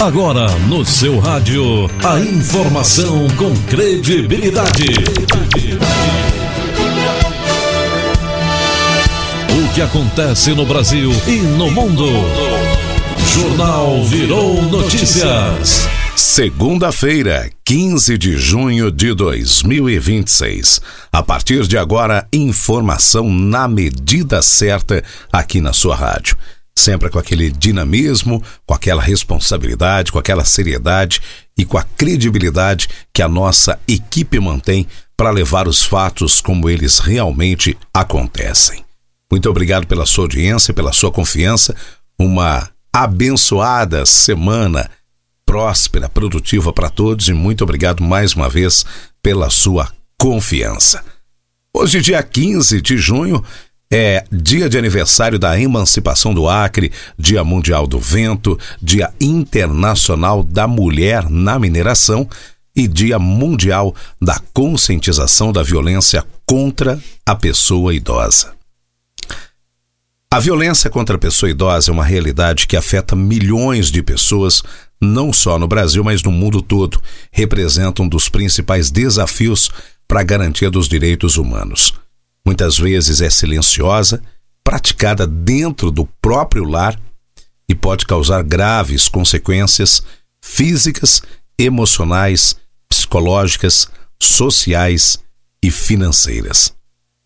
Agora no seu rádio, a informação com credibilidade. O que acontece no Brasil e no mundo. Jornal Virou Notícias. Segunda-feira, 15 de junho de 2026. A partir de agora, informação na medida certa aqui na sua rádio. Sempre com aquele dinamismo, com aquela responsabilidade, com aquela seriedade e com a credibilidade que a nossa equipe mantém para levar os fatos como eles realmente acontecem. Muito obrigado pela sua audiência, pela sua confiança. Uma abençoada semana próspera, produtiva para todos e muito obrigado mais uma vez pela sua confiança. Hoje, dia 15 de junho, é dia de aniversário da emancipação do Acre, Dia Mundial do Vento, Dia Internacional da Mulher na Mineração e Dia Mundial da Conscientização da Violência contra a Pessoa Idosa. A violência contra a pessoa idosa é uma realidade que afeta milhões de pessoas, não só no Brasil, mas no mundo todo. Representa um dos principais desafios para a garantia dos direitos humanos. Muitas vezes é silenciosa, praticada dentro do próprio lar e pode causar graves consequências físicas, emocionais, psicológicas, sociais e financeiras.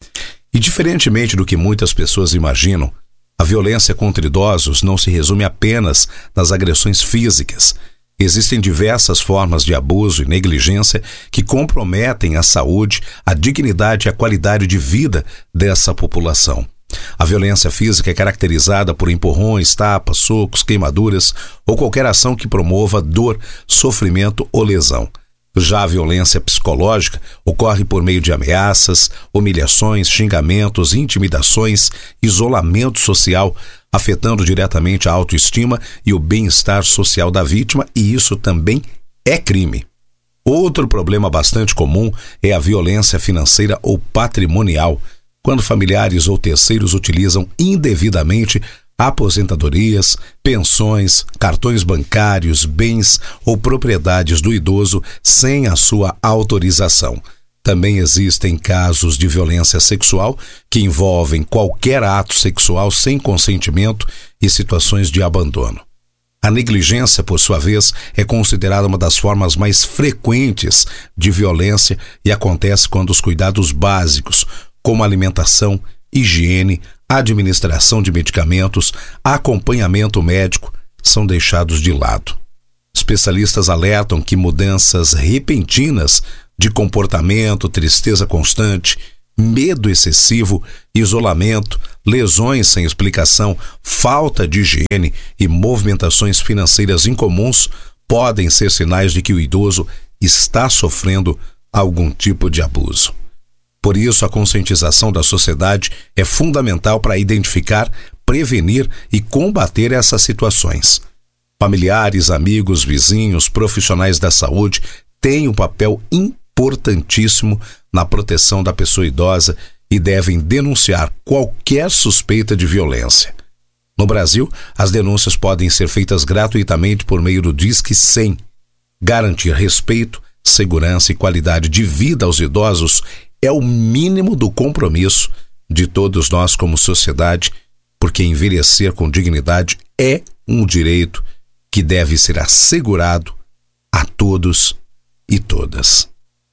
E diferentemente do que muitas pessoas imaginam, a violência contra idosos não se resume apenas nas agressões físicas. Existem diversas formas de abuso e negligência que comprometem a saúde, a dignidade e a qualidade de vida dessa população. A violência física é caracterizada por empurrões, tapas, socos, queimaduras ou qualquer ação que promova dor, sofrimento ou lesão. Já a violência psicológica ocorre por meio de ameaças, humilhações, xingamentos, intimidações, isolamento social, afetando diretamente a autoestima e o bem-estar social da vítima, e isso também é crime. Outro problema bastante comum é a violência financeira ou patrimonial, quando familiares ou terceiros utilizam indevidamente aposentadorias, pensões, cartões bancários, bens ou propriedades do idoso sem a sua autorização. Também existem casos de violência sexual que envolvem qualquer ato sexual sem consentimento e situações de abandono. A negligência, por sua vez, é considerada uma das formas mais frequentes de violência e acontece quando os cuidados básicos, como alimentação, higiene, administração de medicamentos, acompanhamento médico, são deixados de lado. Especialistas alertam que mudanças repentinas de comportamento, tristeza constante, medo excessivo, isolamento, lesões sem explicação, falta de higiene e movimentações financeiras incomuns podem ser sinais de que o idoso está sofrendo algum tipo de abuso. Por isso, a conscientização da sociedade é fundamental para identificar, prevenir e combater essas situações. Familiares, amigos, vizinhos, profissionais da saúde têm um papel importantíssimo na proteção da pessoa idosa e devem denunciar qualquer suspeita de violência. No Brasil, as denúncias podem ser feitas gratuitamente por meio do Disque 100. Garantir respeito, segurança e qualidade de vida aos idosos é o mínimo do compromisso de todos nós como sociedade, porque envelhecer com dignidade é um direito que deve ser assegurado a todos e todas.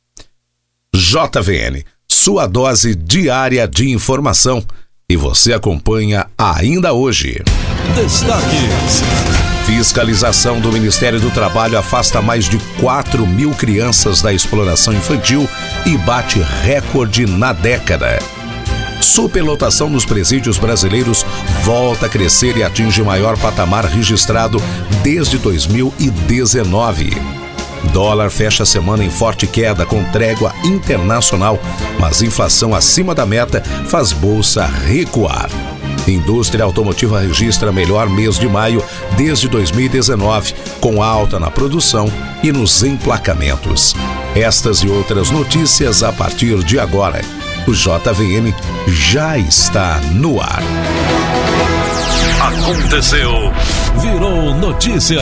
JVN, sua dose diária de informação. E você acompanha ainda hoje. Destaques. Fiscalização do Ministério do Trabalho afasta mais de 4.000 crianças da exploração infantil e bate recorde na década. Superlotação nos presídios brasileiros volta a crescer e atinge maior patamar registrado desde 2019. Dólar fecha a semana em forte queda com trégua internacional, mas inflação acima da meta faz bolsa recuar. Indústria automotiva registra melhor mês de maio desde 2019, com alta na produção e nos emplacamentos. Estas e outras notícias a partir de agora. O JVN já está no ar. Aconteceu. Virou notícia.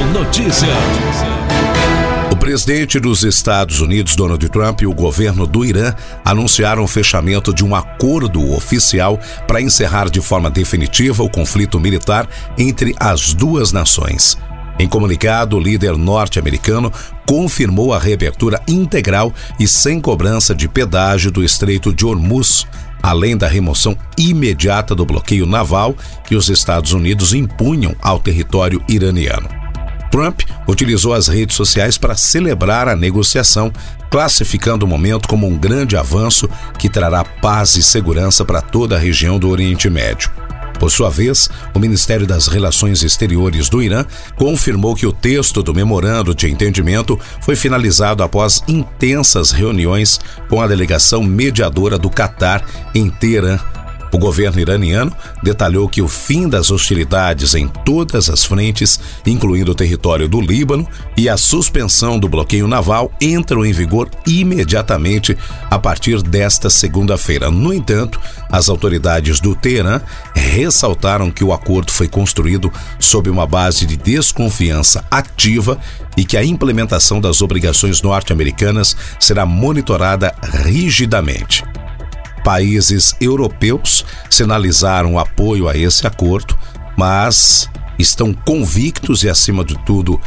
O presidente dos Estados Unidos, Donald Trump, e o governo do Irã anunciaram o fechamento de um acordo oficial para encerrar de forma definitiva o conflito militar entre as duas nações. Em comunicado, o líder norte-americano confirmou a reabertura integral e sem cobrança de pedágio do Estreito de Hormuz, além da remoção imediata do bloqueio naval que os Estados Unidos impunham ao território iraniano. Trump utilizou as redes sociais para celebrar a negociação, classificando o momento como um grande avanço que trará paz e segurança para toda a região do Oriente Médio. Por sua vez, o Ministério das Relações Exteriores do Irã confirmou que o texto do memorando de entendimento foi finalizado após intensas reuniões com a delegação mediadora do Catar em Teherã. O governo iraniano detalhou que o fim das hostilidades em todas as frentes, incluindo o território do Líbano, e a suspensão do bloqueio naval entram em vigor imediatamente a partir desta segunda-feira. No entanto, as autoridades do Teherã ressaltaram que o acordo foi construído sob uma base de desconfiança ativa e que a implementação das obrigações norte-americanas será monitorada rigidamente. Países europeus sinalizaram apoio a esse acordo, mas estão convictos e, acima de tudo,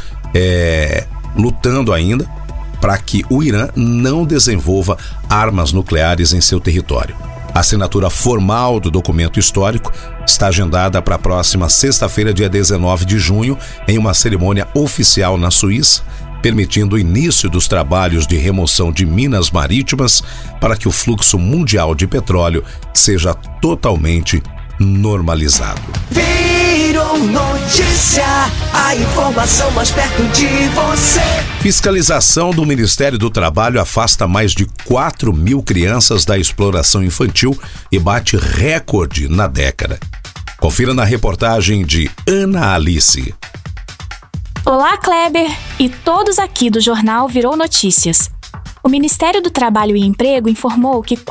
lutando ainda para que o Irã não desenvolva armas nucleares em seu território. A assinatura formal do documento histórico está agendada para a próxima sexta-feira, dia 19 de junho, em uma cerimônia oficial na Suíça, permitindo o início dos trabalhos de remoção de minas marítimas para que o fluxo mundial de petróleo seja totalmente normalizado. Virou notícia, a informação mais perto de você. Fiscalização do Ministério do Trabalho afasta mais de 4.000 crianças da exploração infantil e bate recorde na década. Confira na reportagem de Ana Alice. Olá, Kleber e todos aqui do Jornal Virou Notícias. O Ministério do Trabalho e Emprego informou que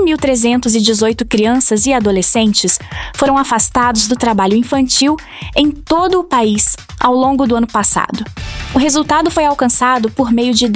4.318 crianças e adolescentes foram afastados do trabalho infantil em todo o país ao longo do ano passado. O resultado foi alcançado por meio de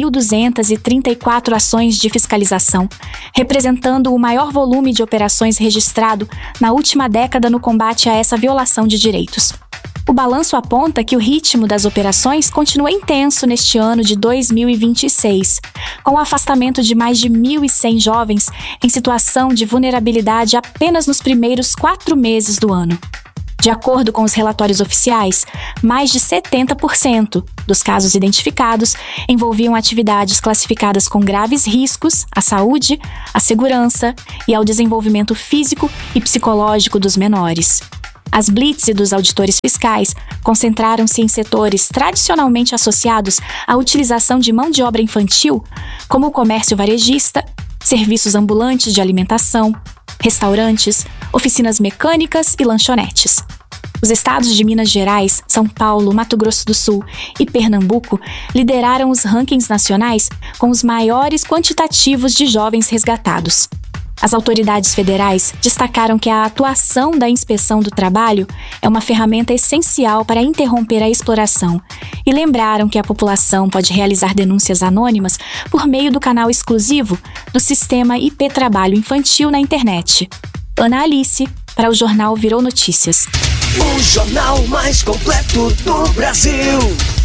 10.234 ações de fiscalização, representando o maior volume de operações registrado na última década no combate a essa violação de direitos. O balanço aponta que o ritmo das operações continua intenso neste ano de 2026, com o afastamento de mais de 1.100 jovens em situação de vulnerabilidade apenas nos primeiros 4 meses do ano. De acordo com os relatórios oficiais, mais de 70% dos casos identificados envolviam atividades classificadas com graves riscos à saúde, à segurança e ao desenvolvimento físico e psicológico dos menores. As blitz dos auditores fiscais concentraram-se em setores tradicionalmente associados à utilização de mão de obra infantil, como o comércio varejista, serviços ambulantes de alimentação, restaurantes, oficinas mecânicas e lanchonetes. Os estados de Minas Gerais, São Paulo, Mato Grosso do Sul e Pernambuco lideraram os rankings nacionais com os maiores quantitativos de jovens resgatados. As autoridades federais destacaram que a atuação da Inspeção do Trabalho é uma ferramenta essencial para interromper a exploração e lembraram que a população pode realizar denúncias anônimas por meio do canal exclusivo do Sistema IP Trabalho Infantil na internet. Ana Alice, para o Jornal Virou Notícias. O jornal mais completo do Brasil.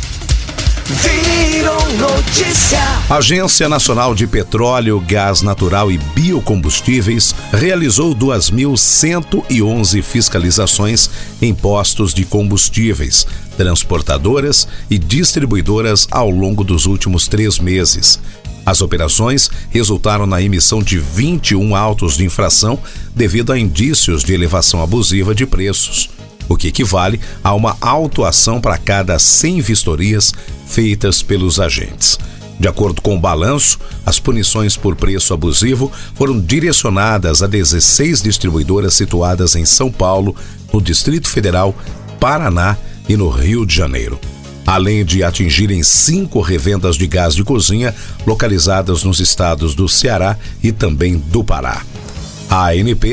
Virou Notícia. A Agência Nacional de Petróleo, Gás Natural e Biocombustíveis realizou 2.111 fiscalizações em postos de combustíveis, transportadoras e distribuidoras ao longo dos últimos 3 meses. As operações resultaram na emissão de 21 autos de infração devido a indícios de elevação abusiva de preços, o que equivale a uma autuação para cada 100 vistorias feitas pelos agentes. De acordo com o balanço, as punições por preço abusivo foram direcionadas a 16 distribuidoras situadas em São Paulo, no Distrito Federal, Paraná e no Rio de Janeiro, além de atingirem 5 revendas de gás de cozinha localizadas nos estados do Ceará e também do Pará. A ANP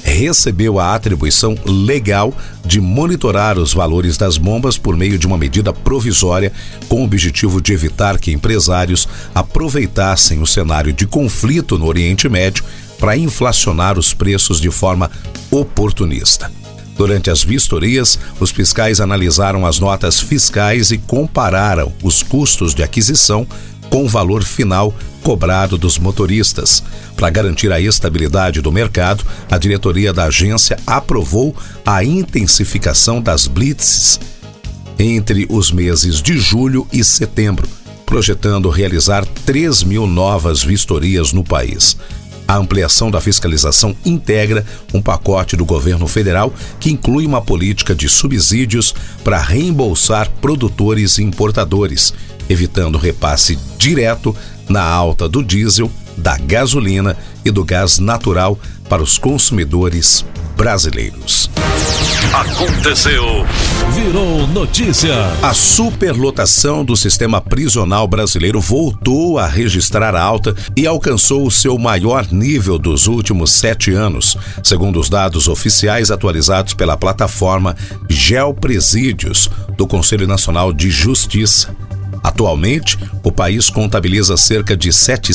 recebeu a atribuição legal de monitorar os valores das bombas por meio de uma medida provisória com o objetivo de evitar que empresários aproveitassem o cenário de conflito no Oriente Médio para inflacionar os preços de forma oportunista. Durante as vistorias, os fiscais analisaram as notas fiscais e compararam os custos de aquisição com o valor final cobrado dos motoristas. Para garantir a estabilidade do mercado, a diretoria da agência aprovou a intensificação das blitzes entre os meses de julho e setembro, projetando realizar 3.000 novas vistorias no país. A ampliação da fiscalização integra um pacote do governo federal que inclui uma política de subsídios para reembolsar produtores e importadores, evitando repasse direto na alta do diesel, da gasolina e do gás natural para os consumidores brasileiros. Aconteceu, virou notícia. A superlotação do sistema prisional brasileiro voltou a registrar alta e alcançou o seu maior nível dos últimos 7 anos, segundo os dados oficiais atualizados pela plataforma Geopresídios do Conselho Nacional de Justiça. Atualmente, o país contabiliza cerca de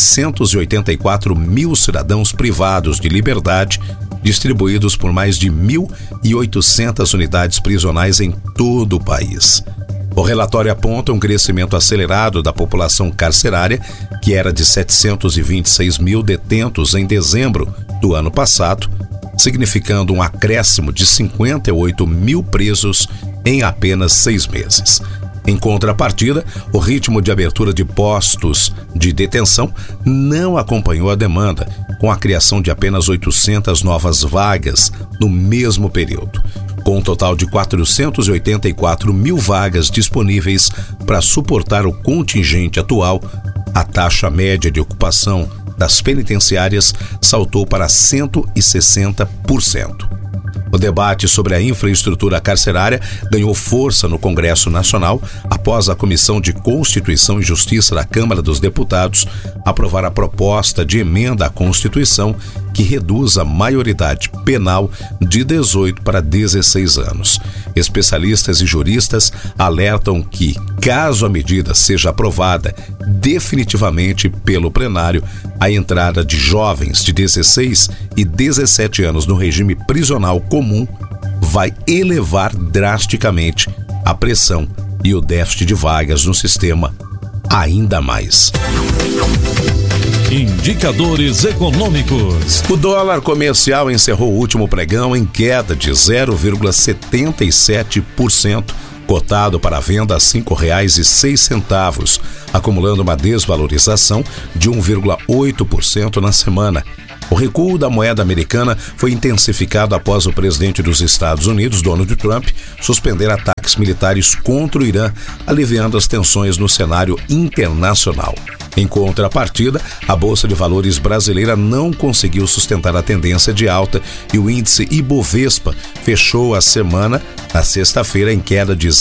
784 mil cidadãos privados de liberdade, distribuídos por mais de 1.800 unidades prisionais em todo o país. O relatório aponta um crescimento acelerado da população carcerária, que era de 726 mil detentos em dezembro do ano passado, significando um acréscimo de 58 mil presos em apenas 6 meses. Em contrapartida, o ritmo de abertura de postos de detenção não acompanhou a demanda, com a criação de apenas 800 novas vagas no mesmo período. Com um total de 484 mil vagas disponíveis para suportar o contingente atual, a taxa média de ocupação das penitenciárias saltou para 160%. O debate sobre a infraestrutura carcerária ganhou força no Congresso Nacional após a Comissão de Constituição e Justiça da Câmara dos Deputados aprovar a proposta de emenda à Constituição que reduz a maioridade penal de 18 para 16 anos. Especialistas e juristas alertam que, caso a medida seja aprovada definitivamente pelo plenário, a entrada de jovens de 16 e 17 anos no regime prisional comum vai elevar drasticamente a pressão e o déficit de vagas no sistema ainda mais. Indicadores econômicos. O dólar comercial encerrou o último pregão em queda de 0,77%, cotado para a venda a R$ 5,06, acumulando uma desvalorização de 1,8% na semana. O recuo da moeda americana foi intensificado após o presidente dos Estados Unidos, Donald Trump, suspender ataques militares contra o Irã, aliviando as tensões no cenário internacional. Em contrapartida, a Bolsa de Valores brasileira não conseguiu sustentar a tendência de alta e o índice Ibovespa fechou a semana, na sexta-feira, em queda de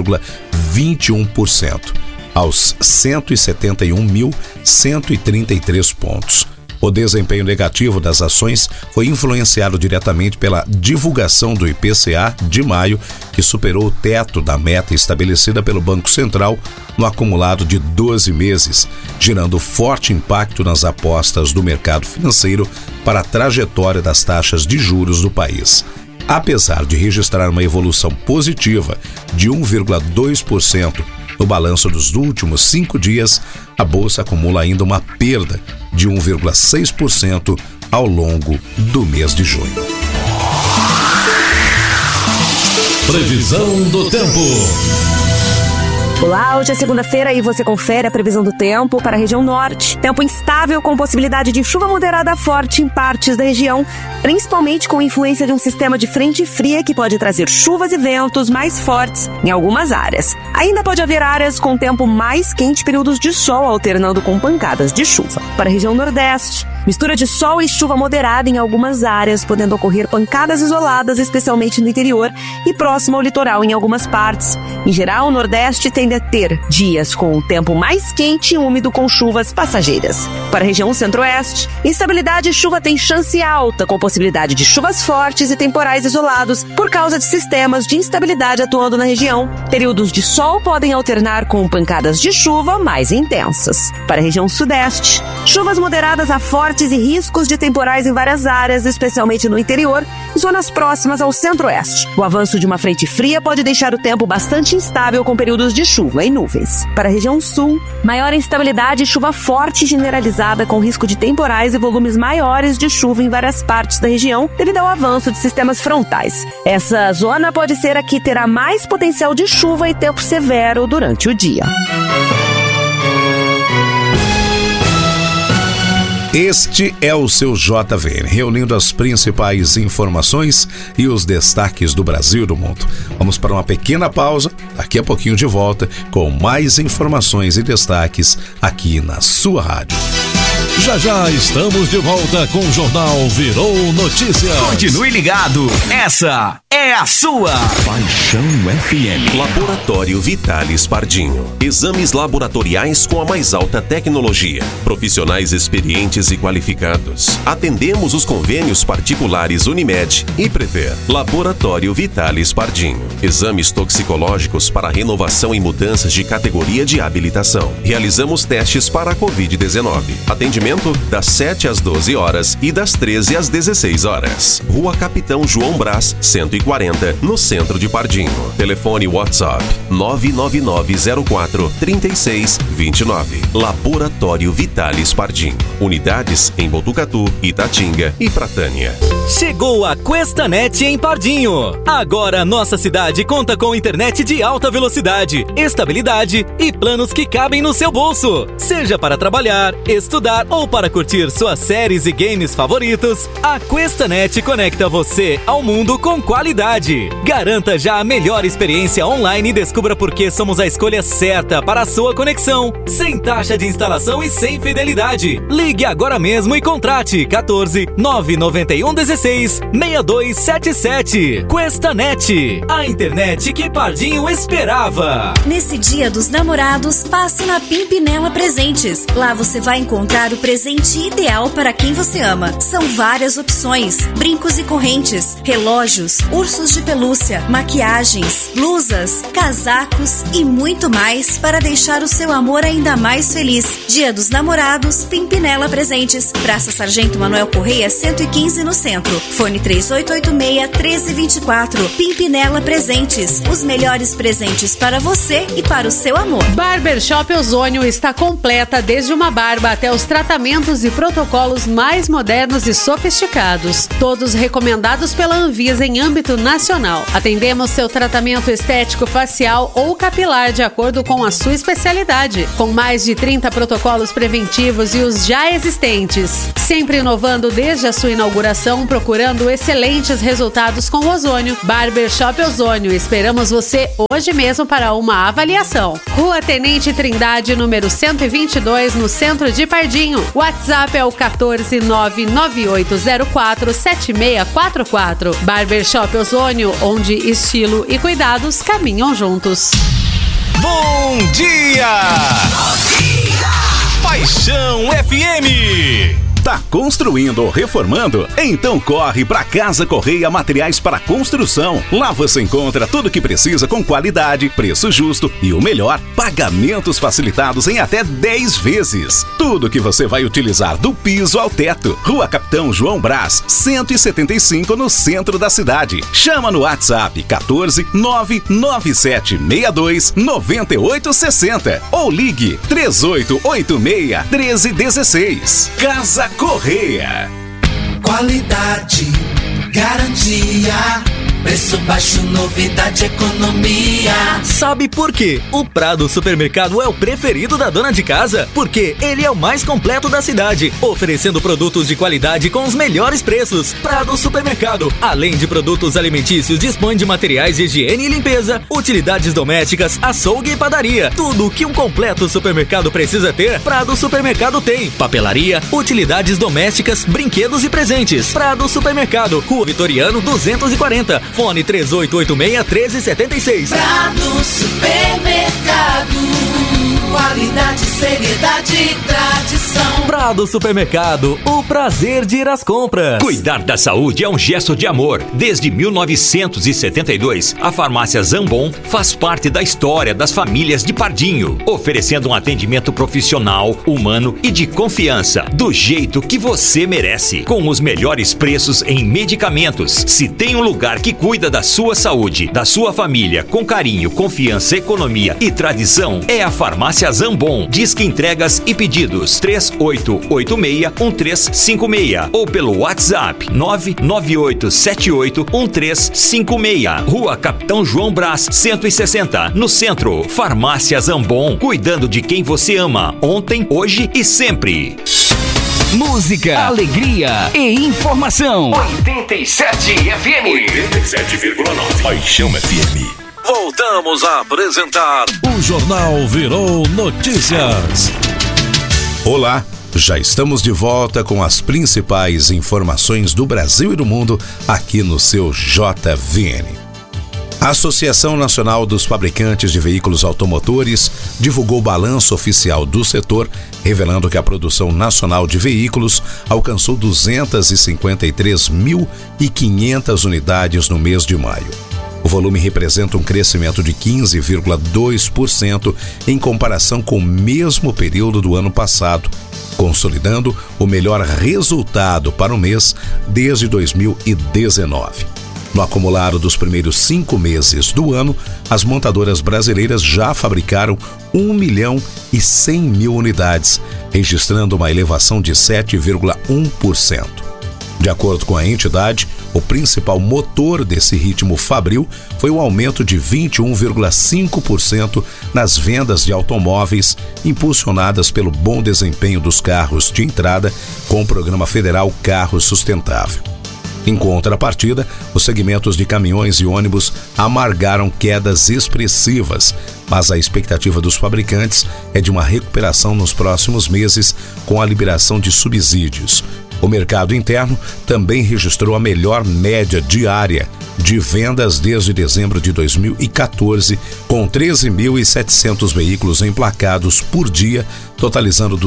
0,21%, aos 171.133 pontos. O desempenho negativo das ações foi influenciado diretamente pela divulgação do IPCA de maio, que superou o teto da meta estabelecida pelo Banco Central no acumulado de 12 meses, gerando forte impacto nas apostas do mercado financeiro para a trajetória das taxas de juros do país. Apesar de registrar uma evolução positiva de 1,2% no balanço dos últimos 5 dias, a Bolsa acumula ainda uma perda de 1,6% ao longo do mês de junho. Previsão do tempo. Olá, hoje é segunda-feira e você confere a previsão do tempo para a região norte. Tempo instável com possibilidade de chuva moderada forte em partes da região, principalmente com influência de um sistema de frente fria que pode trazer chuvas e ventos mais fortes em algumas áreas. Ainda pode haver áreas com tempo mais quente, períodos de sol alternando com pancadas de chuva. Para a região nordeste, Mistura de sol e chuva moderada em algumas áreas, podendo ocorrer pancadas isoladas, especialmente no interior e próximo ao litoral em algumas partes. Em geral, o Nordeste tende a ter dias com o tempo mais quente e úmido com chuvas passageiras. Para a região Centro-Oeste, instabilidade e chuva tem chance alta, com possibilidade de chuvas fortes e temporais isolados por causa de sistemas de instabilidade atuando na região. Períodos de sol podem alternar com pancadas de chuva mais intensas. Para a região Sudeste, chuvas moderadas a fortes e riscos de temporais em várias áreas, especialmente no interior e zonas próximas ao Centro-Oeste. O avanço de uma frente fria pode deixar o tempo bastante instável com períodos de chuva e nuvens. Para a região Sul, maior instabilidade e chuva forte generalizada com risco de temporais e volumes maiores de chuva em várias partes da região devido ao avanço de sistemas frontais. Essa zona pode ser a que terá mais potencial de chuva e tempo severo durante o dia. Este é o seu JVN, reunindo as principais informações e os destaques do Brasil e do mundo. Vamos para uma pequena pausa, daqui a pouquinho de volta com mais informações e destaques aqui na sua rádio. Já estamos de volta com o Jornal Virou Notícias. Continue ligado, essa é a sua Paixão FM. Laboratório Vitalis Pardinho. Exames laboratoriais com a mais alta tecnologia. Profissionais experientes e qualificados. Atendemos os convênios particulares Unimed e Prever. Laboratório Vitalis Pardinho. Exames toxicológicos para renovação e mudanças de categoria de habilitação. Realizamos testes para a Covid-19. Atendimento das 7 às 12 horas e das 13 às 16 horas. Rua Capitão João Brás, 140, no centro de Pardinho. Telefone WhatsApp 99904-3629. Laboratório Vitalis Pardinho. Unidades em Botucatu, Itatinga e Pratânia. Chegou a QuestaNet em Pardinho. Agora nossa cidade conta com internet de alta velocidade, estabilidade e planos que cabem no seu bolso. Seja para trabalhar, estudar ou para curtir suas séries e games favoritos, a QuestaNet conecta você ao mundo com qualidade. Garanta já a melhor experiência online e descubra por que somos a escolha certa para a sua conexão. Sem taxa de instalação e sem fidelidade. Ligue agora mesmo e contrate 14 991 16 6277. QuestaNet, a internet que Pardinho esperava. Nesse Dia dos Namorados, passe na Pimpinela Presentes. Lá você vai encontrar o presente ideal para quem você ama. São várias opções: brincos e correntes, relógios, ursos de pelúcia, maquiagens, blusas, casacos e muito mais para deixar o seu amor ainda mais feliz. Dia dos Namorados, Pimpinela Presentes. Praça Sargento Manuel Correia, 115 no centro. Fone 3886-1324. Pimpinela Presentes. Os melhores presentes para você e para o seu amor. Barbershop Ozônio está completa desde uma barba até os tratamentos e protocolos mais modernos e sofisticados. Todos recomendados pela Anvisa em âmbito nacional. Atendemos seu tratamento estético facial ou capilar de acordo com a sua especialidade. Com mais de 30 protocolos preventivos e os já existentes. Sempre inovando desde a sua inauguração, procurando excelentes resultados com o ozônio. Barbershop Ozônio, esperamos você hoje mesmo para uma avaliação. Rua Tenente Trindade, número 122, no centro de Pardinho. WhatsApp é o 14998047644. Barbershop Ozônio, onde estilo e cuidados caminham juntos. Bom dia! Bom dia! Paixão FM! Tá construindo ou reformando? Então corre para Casa Correia Materiais para Construção. Lá você encontra tudo o que precisa com qualidade, preço justo e o melhor, pagamentos facilitados em até 10 vezes. Tudo que você vai utilizar do piso ao teto. Rua Capitão João Brás, 175 no centro da cidade. Chama no WhatsApp 14 99762 9860 ou ligue 3886 1316. Casa Correia. Qualidade, garantia, Preço baixo, novidade, economia. Sabe por quê? O Prado Supermercado é o preferido da dona de casa, porque ele é o mais completo da cidade, oferecendo produtos de qualidade com os melhores preços. Prado Supermercado, além de produtos alimentícios, dispõe de materiais de higiene e limpeza, utilidades domésticas, açougue e padaria. Tudo o que um completo supermercado precisa ter, Prado Supermercado tem. Papelaria, utilidades domésticas, brinquedos e presentes. Prado Supermercado, Rua Vitoriano 240, fone 3886-1376. Prado Supermercado, qualidade, seriedade e tradição. Prado Supermercado, o prazer de ir às compras. Cuidar da saúde é um gesto de amor. Desde 1972, a farmácia Zambon faz parte da história das famílias de Pardinho, oferecendo um atendimento profissional, humano e de confiança, do jeito que você merece, com os melhores preços em medicamentos. Se tem um lugar que cuida da sua saúde, da sua família, com carinho, confiança, economia e tradição, é a farmácia Zambon. Disque entregas e pedidos 3886-1356 ou pelo WhatsApp 99878-1356. Rua Capitão João Brás 160, no centro. Farmácia Zambon, cuidando de quem você ama, ontem, hoje e sempre. Música, alegria e informação. 87 FM. 87,9. Paixão FM. Voltamos a apresentar o Jornal Virou Notícias. Olá, já estamos de volta com as principais informações do Brasil e do mundo aqui no seu JVN. A Associação Nacional dos Fabricantes de Veículos Automotores divulgou o balanço oficial do setor, revelando que a produção nacional de veículos alcançou 253.500 unidades no mês de maio. O volume representa um crescimento de 15,2% em comparação com o mesmo período do ano passado, consolidando o melhor resultado para o mês desde 2019. No acumulado dos primeiros 5 meses do ano, as montadoras brasileiras já fabricaram 1.100.000 unidades, registrando uma elevação de 7,1%. De acordo com a entidade, o principal motor desse ritmo fabril foi o aumento de 21,5% nas vendas de automóveis, impulsionadas pelo bom desempenho dos carros de entrada com o Programa Federal Carro Sustentável. Em contrapartida, os segmentos de caminhões e ônibus amargaram quedas expressivas, mas a expectativa dos fabricantes é de uma recuperação nos próximos meses com a liberação de subsídios. O mercado interno também registrou a melhor média diária de vendas desde dezembro de 2014, com 13.700 veículos emplacados por dia, totalizando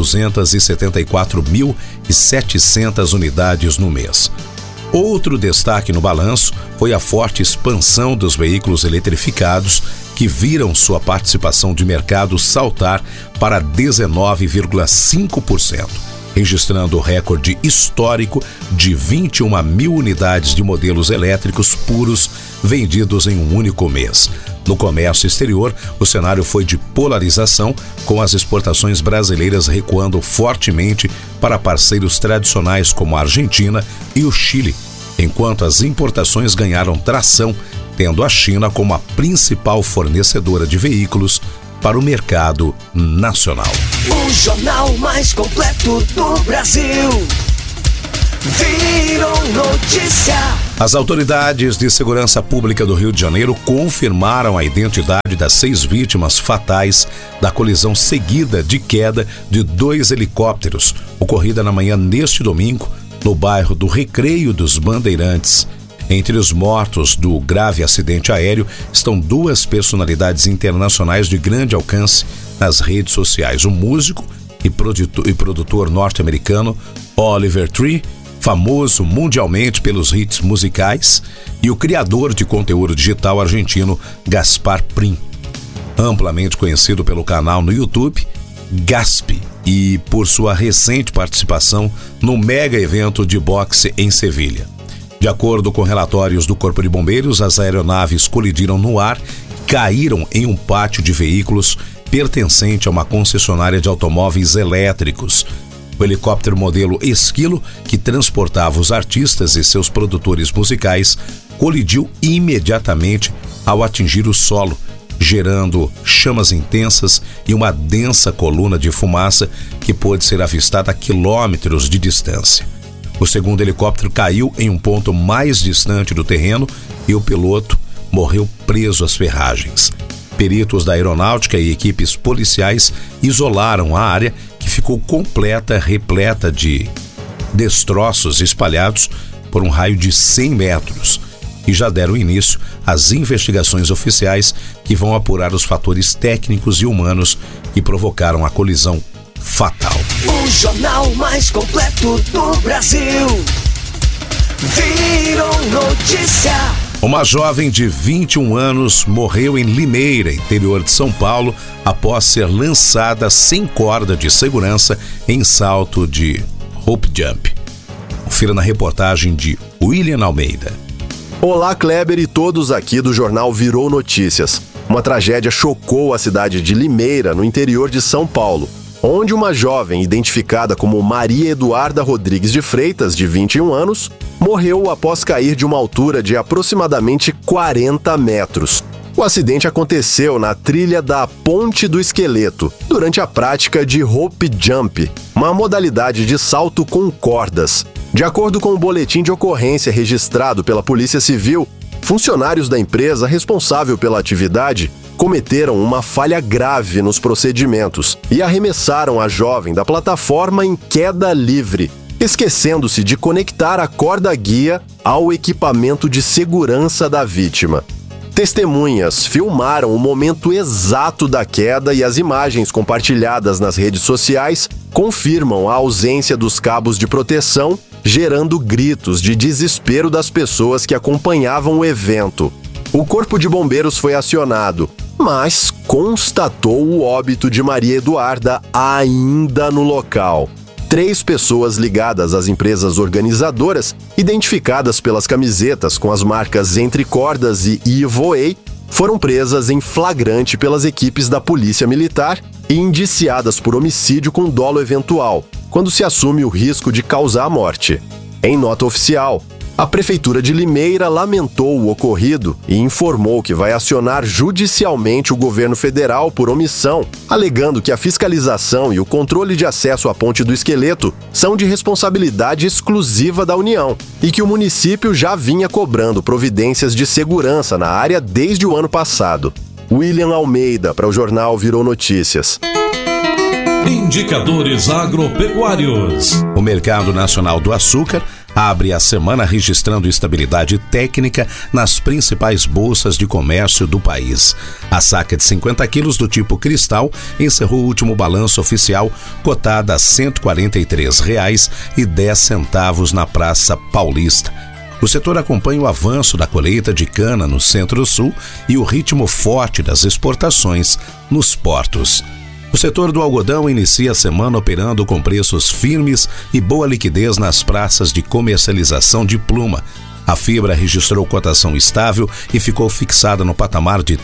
274.700 unidades no mês. Outro destaque no balanço foi a forte expansão dos veículos eletrificados, que viram sua participação de mercado saltar para 19,5%. registrando o recorde histórico de 21.000 unidades de modelos elétricos puros vendidos em um único mês. No comércio exterior, o cenário foi de polarização, com as exportações brasileiras recuando fortemente para parceiros tradicionais como a Argentina e o Chile, enquanto as importações ganharam tração, tendo a China como a principal fornecedora de veículos para o mercado nacional. O jornal mais completo do Brasil. Virou notícia. As autoridades de segurança pública do Rio de Janeiro confirmaram a identidade das 6 vítimas fatais da colisão seguida de queda de 2 helicópteros, ocorrida na manhã deste domingo, no bairro do Recreio dos Bandeirantes. Entre os mortos do grave acidente aéreo estão 2 personalidades internacionais de grande alcance nas redes sociais: o músico e produtor norte-americano Oliver Tree, famoso mundialmente pelos hits musicais, e o criador de conteúdo digital argentino Gaspar Prim, amplamente conhecido pelo canal no YouTube Gasp e por sua recente participação no mega evento de boxe em Sevilha. De acordo com relatórios do Corpo de Bombeiros, as aeronaves colidiram no ar e caíram em um pátio de veículos pertencente a uma concessionária de automóveis elétricos. O helicóptero modelo Esquilo, que transportava os artistas e seus produtores musicais, colidiu imediatamente ao atingir o solo, gerando chamas intensas e uma densa coluna de fumaça que pôde ser avistada a quilômetros de distância. O segundo helicóptero caiu em um ponto mais distante do terreno e o piloto morreu preso às ferragens. Peritos da aeronáutica e equipes policiais isolaram a área, que ficou repleta de destroços espalhados por um raio de 100 metros, e já deram início às investigações oficiais que vão apurar os fatores técnicos e humanos que provocaram a colisão fatal. O jornal mais completo do Brasil. Virou notícia. Uma jovem de 21 anos morreu em Limeira, interior de São Paulo, após ser lançada sem corda de segurança em salto de rope jump. Confira na reportagem de William Almeida. Olá, Kleber e todos aqui do jornal Virou Notícias. Uma tragédia chocou a cidade de Limeira, no interior de São Paulo, onde uma jovem identificada como Maria Eduarda Rodrigues de Freitas, de 21 anos, morreu após cair de uma altura de aproximadamente 40 metros. O acidente aconteceu na trilha da Ponte do Esqueleto, durante a prática de rope jump, uma modalidade de salto com cordas. De acordo com o boletim de ocorrência registrado pela Polícia Civil, funcionários da empresa responsável pela atividade cometeram uma falha grave nos procedimentos e arremessaram a jovem da plataforma em queda livre, esquecendo-se de conectar a corda guia ao equipamento de segurança da vítima. Testemunhas filmaram o momento exato da queda e as imagens compartilhadas nas redes sociais confirmam a ausência dos cabos de proteção, gerando gritos de desespero das pessoas que acompanhavam o evento. O Corpo de Bombeiros foi acionado, mas constatou o óbito de Maria Eduarda ainda no local. 3 pessoas ligadas às empresas organizadoras, identificadas pelas camisetas com as marcas Entre Cordas e Ivoei, foram presas em flagrante pelas equipes da Polícia Militar e indiciadas por homicídio com dolo eventual, quando se assume o risco de causar a morte. Em nota oficial, a Prefeitura de Limeira lamentou o ocorrido e informou que vai acionar judicialmente o governo federal por omissão, alegando que a fiscalização e o controle de acesso à Ponte do Esqueleto são de responsabilidade exclusiva da União e que o município já vinha cobrando providências de segurança na área desde o ano passado. William Almeida, para o jornal Virou Notícias. Indicadores agropecuários. O Mercado Nacional do Açúcar abre a semana registrando estabilidade técnica nas principais bolsas de comércio do país. A saca de 50 quilos do tipo cristal encerrou o último balanço oficial cotada a R$ 143,10 na Praça Paulista. O setor acompanha o avanço da colheita de cana no Centro-Sul e o ritmo forte das exportações nos portos. O setor do algodão inicia a semana operando com preços firmes e boa liquidez nas praças de comercialização de pluma. A fibra registrou cotação estável e ficou fixada no patamar de R$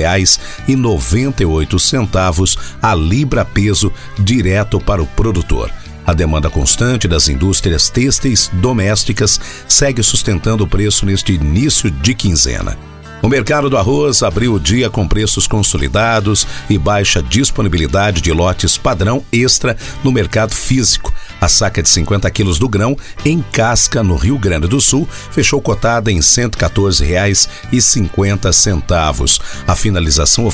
3,98 a libra-peso direto para o produtor. A demanda constante das indústrias têxteis domésticas segue sustentando o preço neste início de quinzena. O mercado do arroz abriu o dia com preços consolidados e baixa disponibilidade de lotes padrão extra no mercado físico. A saca de 50 quilos do grão, em casca, no Rio Grande do Sul, fechou cotada em R$ 114,50. A finalização